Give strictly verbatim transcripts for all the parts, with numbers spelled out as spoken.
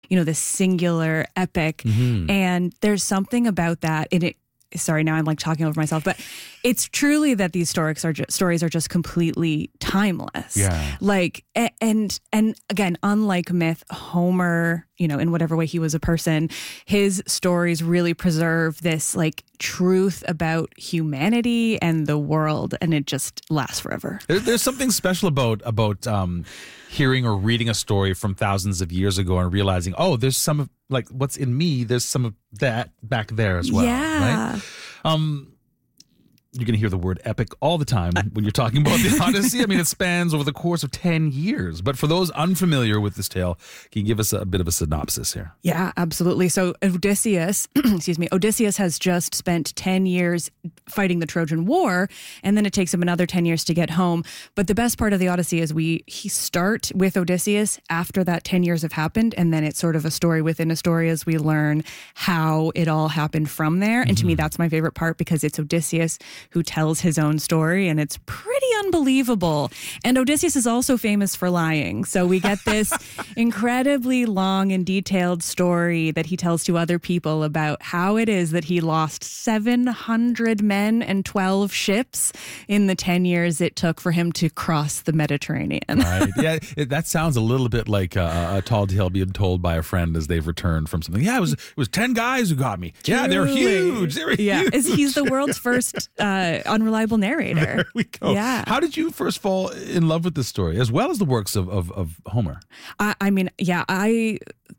you know, this singular epic. Mm-hmm. And there's something about that in it. Sorry, now I'm like talking over myself, but it's truly that these stories are just, stories are just completely timeless. Yeah. Like, and, and again, unlike myth, Homer, you know, in whatever way he was a person, his stories really preserve this like truth about humanity and the world, and it just lasts forever. There, there's something special about, about, um, hearing or reading a story from thousands of years ago and realizing, oh, there's some of, like, what's in me, there's some of that back there as well. Yeah. Right? Um, you're going to hear the word epic all the time when you're talking about the Odyssey. I mean, it spans over the course of ten years. But for those unfamiliar with this tale, can you give us a bit of a synopsis here? Yeah, absolutely. So Odysseus, excuse me, Odysseus has just spent ten years fighting the Trojan War, and then it takes him another ten years to get home. But the best part of the Odyssey is we he start with Odysseus after that ten years have happened, and then it's sort of a story within a story as we learn how it all happened from there. And mm-hmm. to me, that's my favorite part because it's Odysseus who tells his own story, and it's pretty unbelievable. And Odysseus is also famous for lying. So we get this incredibly long and detailed story that he tells to other people about how it is that he lost seven hundred men and twelve ships in the ten years it took for him to cross the Mediterranean. Right. Yeah, it, that sounds a little bit like a, a tall tale being told by a friend as they've returned from something. Yeah, it was it was ten guys who got me. Truly. Yeah, they're huge. They're yeah, huge. He's the world's first uh, unreliable narrator. There we go. Yeah. How did you first fall in love with this story, as well as the works of, of, of Homer? I, I mean, yeah, I...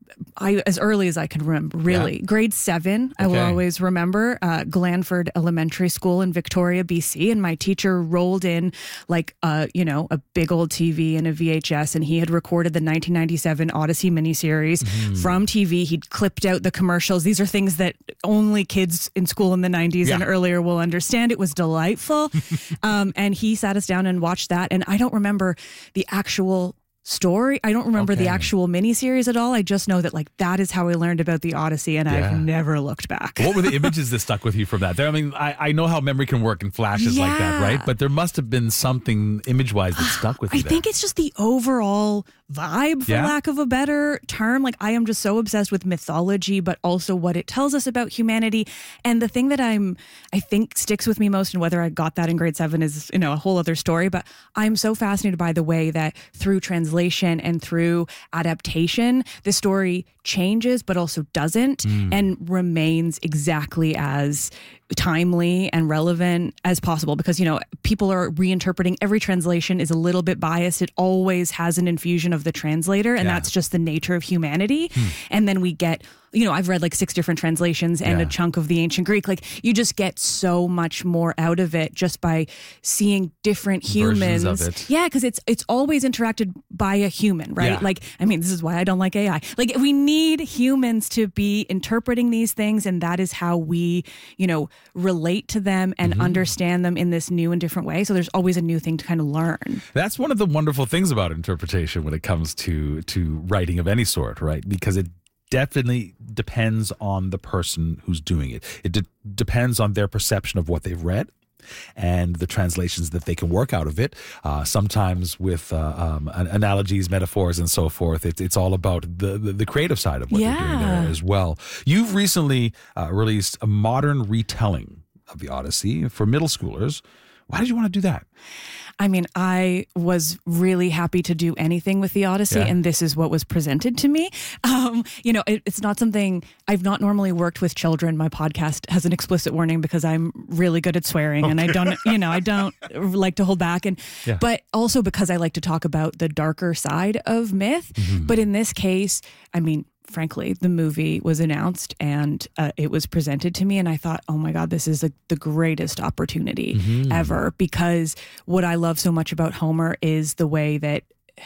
I, as early as I can remember, really. Yeah. Grade seven, okay. I will always remember, uh, Glanford Elementary School in Victoria, B C. And my teacher rolled in like, uh, you know, a big old T V and a V H S. And he had recorded the nineteen ninety-seven Odyssey miniseries mm-hmm. from T V. He'd clipped out the commercials. These are things that only kids in school in the nineties yeah. and earlier will understand. It was delightful. um, and he sat us down and watched that. And I don't remember the actual story. I don't remember okay. the actual miniseries at all. I just know that like that is how I learned about the Odyssey, and yeah. I've never looked back. What were the images that stuck with you from that? There, I mean, I, I know how memory can work in flashes yeah. like that, right? But there must have been something image-wise that stuck with you. I there. think it's just the overall vibe, for yeah. lack of a better term. Like I am just so obsessed with mythology, but also what it tells us about humanity. And the thing that I'm, I think sticks with me most, and whether I got that in grade seven is, you know, a whole other story. But I'm so fascinated by the way that through translation and through adaptation, the story changes, but also doesn't, mm. and remains exactly as timely and relevant as possible, because, you know, people are reinterpreting. Every translation is a little bit biased. It always has an infusion of the translator, and yeah. that's just the nature of humanity. Hmm. And then we get, you know, I've read like six different translations and yeah. a chunk of the ancient Greek. Like you just get so much more out of it just by seeing different humans. Versions of it. Yeah, because it's it's always interacted by a human, right? Yeah. Like, I mean, this is why I don't like A I. Like we need humans to be interpreting these things, and that is how we, you know, relate to them and mm-hmm. understand them in this new and different way. So there's always a new thing to kind of learn. That's one of the wonderful things about interpretation when it comes to to writing of any sort, right? Because it definitely depends on the person who's doing it. It de- depends on their perception of what they've read and the translations that they can work out of it. Uh, sometimes with uh, um, analogies, metaphors, and so forth. It, it's all about the, the, the creative side of what yeah. they're doing there as well. You've recently uh, released a modern retelling of the Odyssey for middle schoolers. Why did you want to do that? I mean, I was really happy to do anything with the Odyssey, yeah. and this is what was presented to me. Um, you know, it, it's not something I've not normally worked with children. My podcast has an explicit warning because I'm really good at swearing, okay. and I don't, you know, I don't like to hold back, and yeah. but also because I like to talk about the darker side of myth. Mm-hmm. But in this case, I mean, frankly, the movie was announced and uh, it was presented to me, and I thought, oh my God, this is a, the greatest opportunity mm-hmm. ever, because what I love so much about Homer is the way that,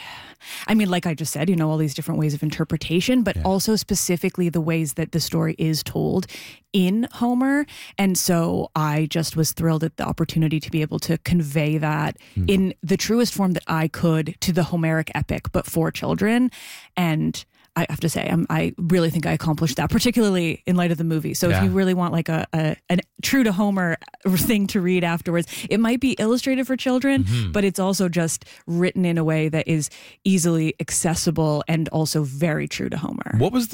I mean, like I just said, you know, all these different ways of interpretation, but yeah. also specifically the ways that the story is told in Homer. And so I just was thrilled at the opportunity to be able to convey that mm. in the truest form that I could to the Homeric epic, but for children. And I have to say, I'm, I really think I accomplished that, particularly in light of the movie. So yeah. if you really want like a, a, a true to Homer thing to read afterwards, it might be illustrated for children, mm-hmm. but it's also just written in a way that is easily accessible and also very true to Homer. What was